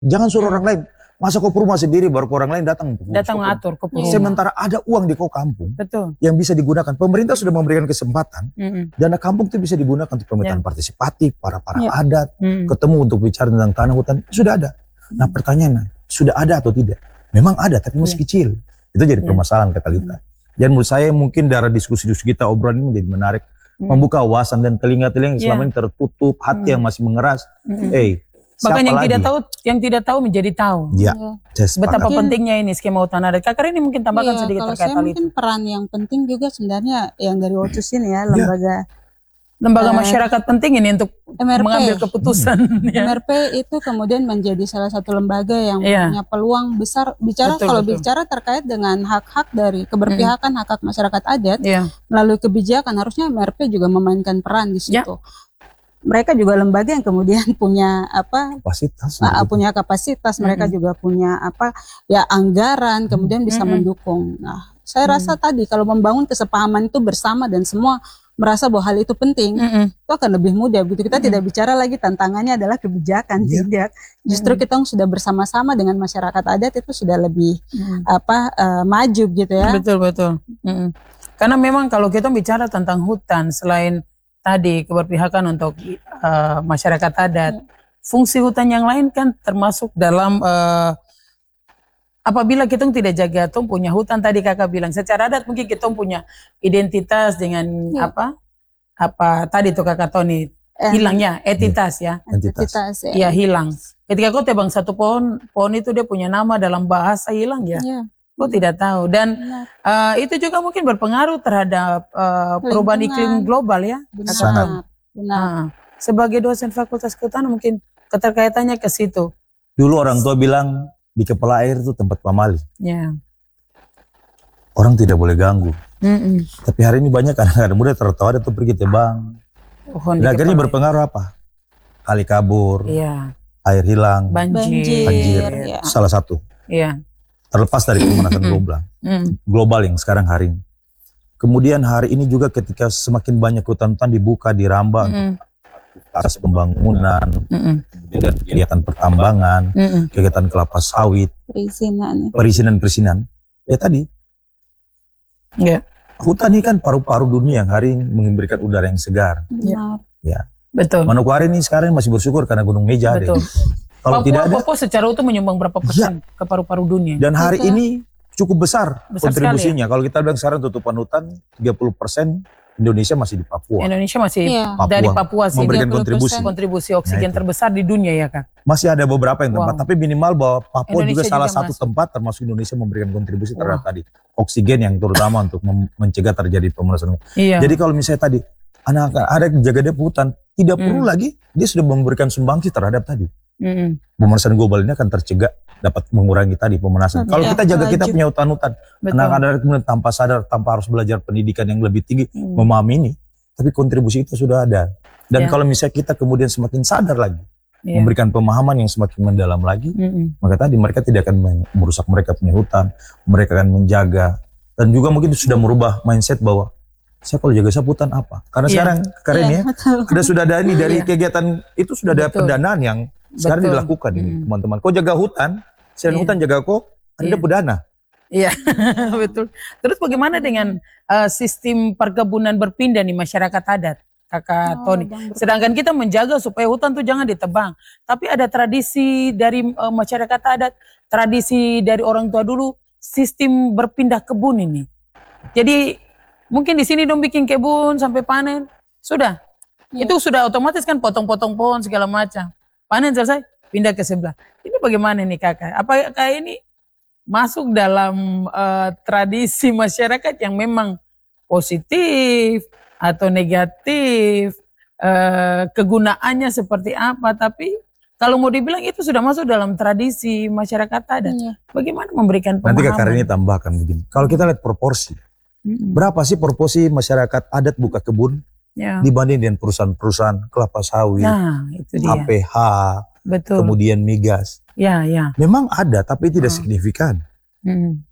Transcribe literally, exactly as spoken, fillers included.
Jangan suruh orang lain. Masa kau rumah sendiri baru orang lain datang untuk datang mengatur ke rumah. Sementara ada uang di kau kampung. Betul. Yang bisa digunakan. Pemerintah sudah memberikan kesempatan. Mm-hmm. Dana kampung itu bisa digunakan untuk pemetaan yeah. partisipatif, para-para yeah. adat, mm-hmm. ketemu untuk bicara tentang tanah hutan. Sudah ada. Nah pertanyaannya, sudah ada atau tidak? Memang ada, tapi masih yeah. kecil. Itu jadi permasalahan yeah. kata Lita. Dan menurut saya mungkin dari diskusi-diskusi kita obrolan ini menjadi menarik. Mm-hmm. Membuka wawasan dan telinga-telinga yang yeah. selama ini tertutup, hati mm-hmm. yang masih mengeras. Mm-hmm. Eh, bahkan yang lagi? tidak tahu, yang tidak tahu menjadi tahu. Ya, ya. Betapa pentingnya ini skema hutan adat. Kakak ini mungkin tambahkan ya, sedikit terkait hal itu. Mungkin peran yang penting juga sebenarnya yang dari O C U S ini ya, lembaga ya. lembaga uh, masyarakat penting ini untuk M R P. Mengambil keputusan. Hmm. Ya. M R P itu kemudian menjadi salah satu lembaga yang ya. punya peluang besar bicara betul, kalau betul. bicara terkait dengan hak-hak dari keberpihakan hmm. hak-hak masyarakat adat ya. melalui kebijakan, harusnya M R P juga memainkan peran di situ. Ya. Mereka juga lembaga yang kemudian punya apa kapasitas, uh, punya kapasitas, mereka mm-hmm. juga punya apa ya anggaran, kemudian bisa mm-hmm. mendukung. Nah, saya mm-hmm. rasa tadi kalau membangun kesepahaman itu bersama dan semua merasa bahwa hal itu penting, mm-hmm. itu akan lebih mudah. Begitu kita mm-hmm. tidak bicara lagi tantangannya adalah kebijakan, yeah. tidak. Justru mm-hmm. kita sudah bersama-sama dengan masyarakat adat itu sudah lebih mm-hmm. apa uh, maju gitu ya. Betul betul. Mm-hmm. Karena memang kalau kita bicara tentang hutan, selain tadi keberpihakan untuk uh, masyarakat adat, ya. fungsi hutan yang lain kan termasuk dalam uh, apabila kita tidak jaga, kita punya hutan tadi kakak bilang secara adat mungkin kita punya identitas dengan ya. apa apa tadi tuh kakak Tony eh. hilangnya entitas ya, entitas ya. ya hilang. Ketika kau tebang satu pohon, pohon itu dia punya nama dalam bahasa hilang ya. ya. Kau tidak tahu dan uh, itu juga mungkin berpengaruh terhadap uh, perubahan iklim global ya. Benar. Benar. Nah, sebagai dosen Fakultas Kehutanan mungkin keterkaitannya ke situ. Dulu orang tua bilang di kepala air itu tempat pamali. Ya. Orang tidak boleh ganggu. Mm-mm. Tapi hari ini banyak anak-anak muda tertawa itu pergi tebang. Oh, dan akhirnya berpengaruh apa? Kali kabur, ya. air hilang, banjir, banjir. Ya. Salah satu. Iya. Terlepas dari pemanasan global, mm. global yang sekarang hari ini. Kemudian hari ini juga ketika semakin banyak hutan-hutan dibuka, dirambah, mm. atas pembangunan, mm. dan kegiatan pertambangan, mm. kegiatan kelapa sawit, perizinan, perizinan-perizinan. Ya tadi, yeah. hutan ini kan paru-paru dunia yang hari ini memberikan udara yang segar. Benar. Ya. Betul. Manokwari ini sekarang masih bersyukur karena Gunung Meja ada. Betul. Kalau Papua, tidak ada, Papua secara utuh menyumbang berapa persen ya. ke paru-paru dunia. Dan hari Betul. ini cukup besar, besar kontribusinya. Ya? Kalau kita bilang sekarang tutupan hutan, tiga puluh persen Indonesia masih di Papua. Indonesia masih ya. Papua. dari Papua sih. Memberikan kontribusi. Kontribusi oksigen nah, terbesar di dunia ya Kak. Masih ada beberapa yang tempat, wow. tapi minimal bahwa Papua Indonesia juga salah juga satu masuk. tempat termasuk Indonesia memberikan kontribusi wow. terhadap tadi. Oksigen yang terutama untuk mencegah terjadi pemanasan. Iya. Jadi kalau misalnya tadi, anak ada yang jaga dia hutan, tidak hmm. perlu lagi, dia sudah memberikan sumbangsi terhadap tadi. Hmm. Pemanasan global ini akan tercegah, dapat mengurangi tadi pemanasan. Kalau ya, kita jaga laju. kita punya hutan-hutan, anak-anak kemudian tanpa sadar, tanpa harus belajar pendidikan yang lebih tinggi, hmm. memahami ini, tapi kontribusi itu sudah ada. Dan ya. kalau misalnya kita kemudian semakin sadar lagi, ya. memberikan pemahaman yang semakin mendalam lagi, hmm. maka tadi mereka tidak akan merusak mereka punya hutan, mereka akan menjaga, dan juga mungkin sudah merubah mindset bahwa saya kalau jaga sapu hutan apa? Karena ya. sekarang keren ya, ya ada sudah ada ini dari ya. kegiatan itu sudah ada betul. pendanaan yang sekarang Betul. dilakukan ini hmm. teman-teman. Kau jaga hutan, selain yeah. hutan jaga kau, ada yeah. perdana. Iya, betul. Terus bagaimana dengan uh, sistem perkebunan berpindah nih masyarakat adat, Kakak oh, Tony? Sedangkan kita menjaga supaya hutan tuh jangan ditebang. Tapi ada tradisi dari uh, masyarakat adat, tradisi dari orang tua dulu, sistem berpindah kebun ini. Jadi mungkin di sini dong bikin kebun sampai panen, sudah. Yeah. Itu sudah otomatis kan potong-potong pohon segala macam. Panen selesai, pindah ke sebelah. Ini bagaimana nih kakak? Apakah ini masuk dalam uh, tradisi masyarakat yang memang positif atau negatif? Uh, kegunaannya seperti apa? Tapi kalau mau dibilang itu sudah masuk dalam tradisi masyarakat adat. Iya. Bagaimana memberikan pemahaman? Nanti kakak ini tambahkan begini. Kalau kita lihat proporsi, mm-hmm. berapa sih proporsi masyarakat adat buka kebun? Ya. Dibanding dengan perusahaan-perusahaan kelapa sawit, nah, itu dia. H P H, Betul. kemudian migas. Ya, ya. Memang ada, tapi tidak hmm. signifikan. Hmm.